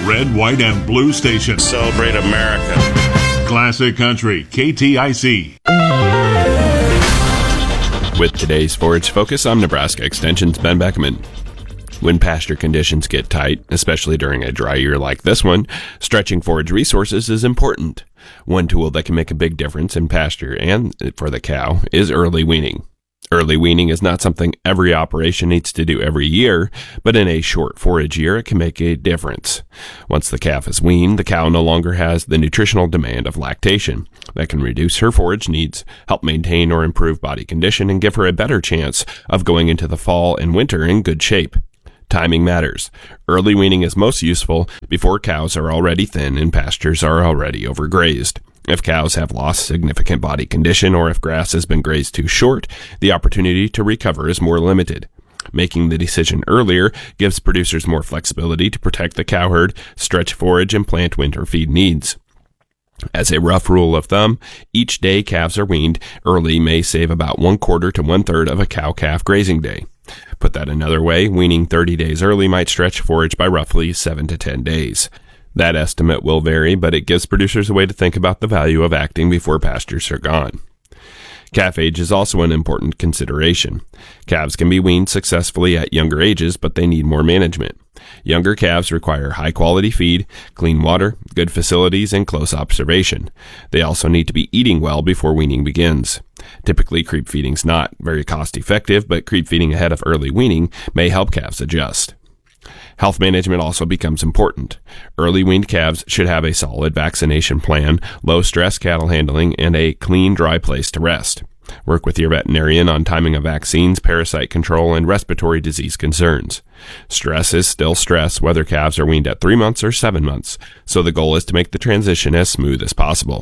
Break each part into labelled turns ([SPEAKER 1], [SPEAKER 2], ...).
[SPEAKER 1] red, white, and blue station.
[SPEAKER 2] Celebrate America.
[SPEAKER 1] Classic Country, KTIC.
[SPEAKER 3] With today's Forage Focus, I'm Nebraska Extension's Ben Beckman. When pasture conditions get tight, especially during a dry year like this one, stretching forage resources is important. One tool that can make a big difference in pasture and for the cow is early weaning. Early weaning is not something every operation needs to do every year, but in a short forage year, it can make a difference. Once the calf is weaned, the cow no longer has the nutritional demand of lactation. That can reduce her forage needs, help maintain or improve body condition, and give her a better chance of going into the fall and winter in good shape. Timing matters. Early weaning is most useful before cows are already thin and pastures are already overgrazed. If cows have lost significant body condition or if grass has been grazed too short, the opportunity to recover is more limited. Making the decision earlier gives producers more flexibility to protect the cow herd, stretch forage, and plant winter feed needs. As a rough rule of thumb, each day calves are weaned early may save about 1/4 to 1/3 of a cow-calf grazing day. Put that another way, weaning 30 days early might stretch forage by roughly 7 to 10 days. That estimate will vary, but it gives producers a way to think about the value of acting before pastures are gone. Calf age is also an important consideration. Calves can be weaned successfully at younger ages, but they need more management. Younger calves require high-quality feed, clean water, good facilities, and close observation. They also need to be eating well before weaning begins. Typically, creep feeding's not very cost-effective, but creep feeding ahead of early weaning may help calves adjust. Health management also becomes important. Early weaned calves should have a solid vaccination plan, low-stress cattle handling, and a clean, dry place to rest. Work with your veterinarian on timing of vaccines, parasite control, and respiratory disease concerns. Stress is still stress, whether calves are weaned at 3 months or 7 months, so the goal is to make the transition as smooth as possible.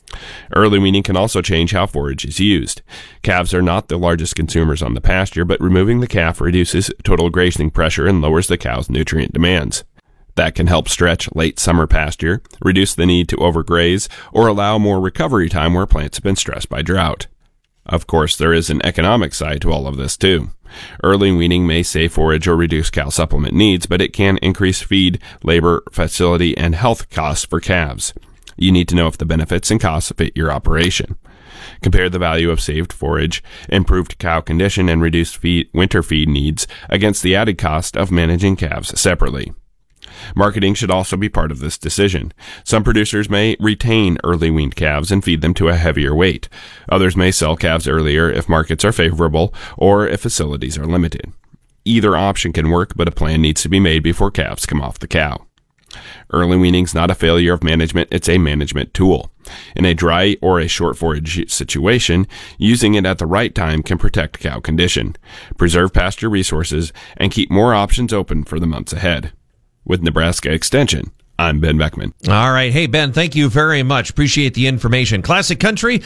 [SPEAKER 3] Early weaning can also change how forage is used. Calves are not the largest consumers on the pasture, but removing the calf reduces total grazing pressure and lowers the cow's nutrient demands. That can help stretch late summer pasture, reduce the need to overgraze, or allow more recovery time where plants have been stressed by drought. Of course, there is an economic side to all of this too. Early weaning may save forage or reduce cow supplement needs, but it can increase feed, labor, facility, and health costs for calves. You need to know if the benefits and costs fit your operation. Compare the value of saved forage, improved cow condition, and reduced winter feed needs against the added cost of managing calves separately. Marketing should also be part of this decision. Some producers may retain early weaned calves and feed them to a heavier weight. Others may sell calves earlier if markets are favorable or if facilities are limited. Either option can work, but a plan needs to be made before calves come off the cow. Early weaning's not a failure of management, it's a management tool. In a dry or a short forage situation, using it at the right time can protect cow condition, preserve pasture resources, and keep more options open for the months ahead. With Nebraska Extension, I'm Ben Beckman.
[SPEAKER 4] All right. Hey, Ben, thank you very much. Appreciate the information. Classic Country,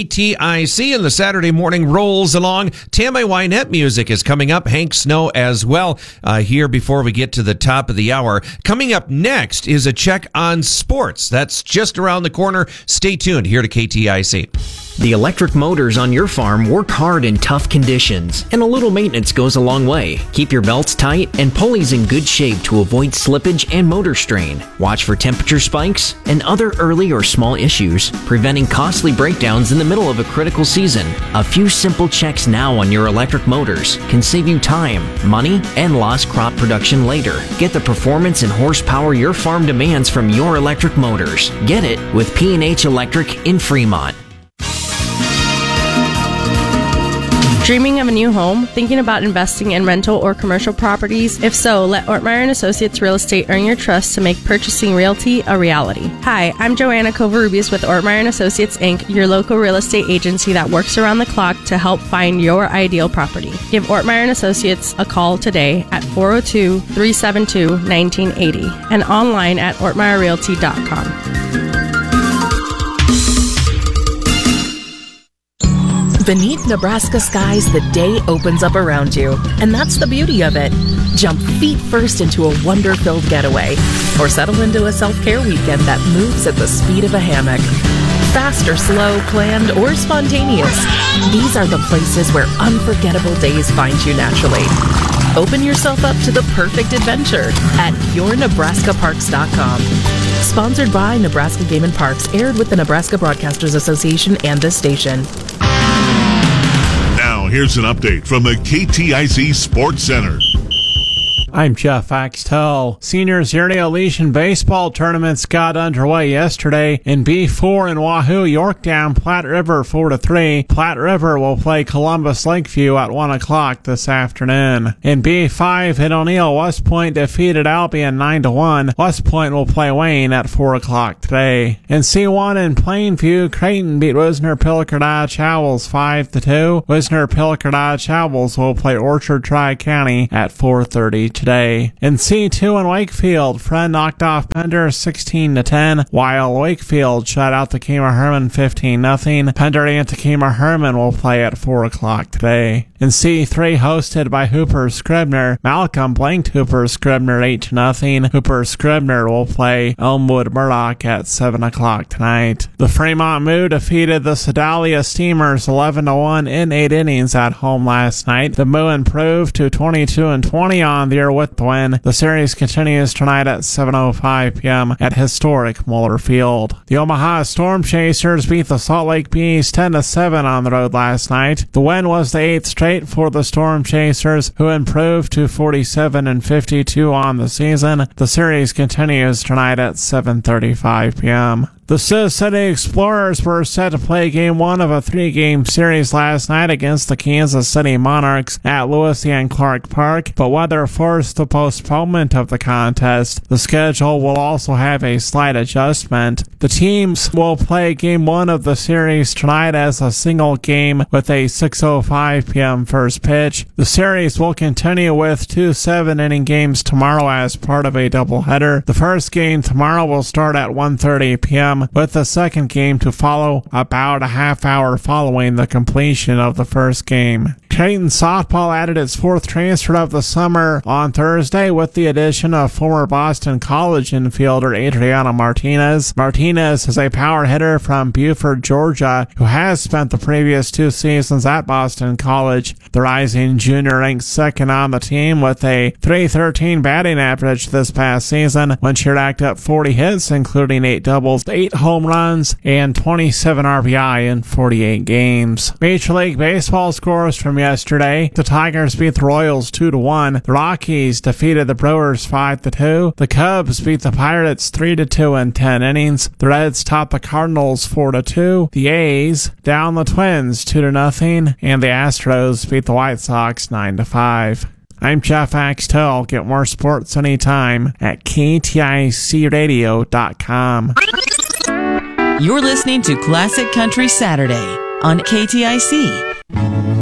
[SPEAKER 4] KTIC, and the Saturday morning rolls along. Tammy Wynette music is coming up. Hank Snow as well here before we get to the top of the hour. Coming up next is a check on sports. That's just around the corner. Stay tuned here to KTIC.
[SPEAKER 5] The electric motors on your farm work hard in tough conditions, and a little maintenance goes a long way. Keep your belts tight and pulleys in good shape to avoid slippage and motor strain. Watch for temperature spikes and other early or small issues, preventing costly breakdowns in the middle of a critical season. A few simple checks now on your electric motors can save you time, money, and lost crop production later. Get the performance and horsepower your farm demands from your electric motors. Get it with P&H Electric in Fremont.
[SPEAKER 6] Dreaming of a new home? Thinking about investing in rental or commercial properties? If so, let Ortmeyer & Associates Real Estate earn your trust to make purchasing realty a reality. Hi, I'm Joanna Covarrubias with Ortmeyer & Associates, Inc., your local real estate agency that works around the clock to help find your ideal property. Give Ortmeyer & Associates a call today at 402-372-1980 and online at ortmeyerrealty.com.
[SPEAKER 7] Beneath Nebraska skies, the day opens up around you, and that's the beauty of it. Jump feet first into a wonder-filled getaway, or settle into a self-care weekend that moves at the speed of a hammock. Fast or slow, planned or spontaneous, these are the places where unforgettable days find you naturally. Open yourself up to the perfect adventure at yournebraskaparks.com. Sponsored by Nebraska Game and Parks, aired with the Nebraska Broadcasters Association and this station.
[SPEAKER 1] Now, here's an update from the KTIC Sports Center.
[SPEAKER 2] I'm Jeff Axtell. Seniors Area Elysian baseball tournaments got underway yesterday. In B4 in Wahoo, Yorktown, Platte River 4-3. Platte River will play Columbus Lakeview at 1 o'clock this afternoon. In B5 in O'Neill, West Point defeated Albion 9-1. West Point will play Wayne at 4 o'clock today. In C1 in Plainview, Creighton beat Wisner-Pilker Dodge Owls 5-2. Wisner-Pilker Dodge Owls will play Orchard Tri-County at 4:30 today. In C2 in Wakefield, Friend knocked off Pender 16-10, while Wakefield shut out Takema Herman 15-0. Pender and Takema Herman will play at 4 o'clock today. In C3, hosted by Hooper Scribner, Malcolm blanked Hooper Scribner 8-0. Hooper Scribner will play Elmwood Murdoch at 7 o'clock tonight. The Fremont Moo defeated the Sedalia Steamers 11-1 in 8 innings at home last night. The Moo improved to 22-20 on the year with the win. The series continues tonight at 7:05 p.m. at historic Mueller Field. The Omaha Storm Chasers beat the Salt Lake Bees 10-7 on the road last night. The win was the 8th straight for the Storm Chasers, who improved to 47-52 on the season. The series continues tonight at 7:35 p.m. The Sioux City Explorers were set to play Game 1 of a 3-game series last night against the Kansas City Monarchs at Lewis and Clark Park, but weather forced the postponement of the contest. The schedule will also have a slight adjustment. The teams will play Game 1 of the series tonight as a single game with a 6:05 p.m. first pitch. The series will continue with 2 7-inning games tomorrow as part of a doubleheader. The first game tomorrow will start at 1:30 p.m. with the second game to follow about a half hour following the completion of the first game. Creighton softball added its 4th transfer of the summer on Thursday with the addition of former Boston College infielder Adriana Martinez. Martinez is a power hitter from Buford, Georgia, who has spent the previous 2 seasons at Boston College. The rising junior ranked 2nd on the team with a .313 batting average this past season when she racked up 40 hits, including 8 doubles, 8 home runs, and 27 RBI in 48 games. Major League Baseball scores from yesterday. The Tigers beat the Royals 2-1. The Rockies defeated the Brewers 5-2. The Cubs beat the Pirates 3-2 in 10 innings. The Reds topped the Cardinals 4-2. The A's down the Twins 2-0. And the Astros beat the White Sox 9-5. I'm Jeff Axtell. Get more sports anytime at KTICradio.com.
[SPEAKER 8] You're listening to Classic Country Saturday on KTIC.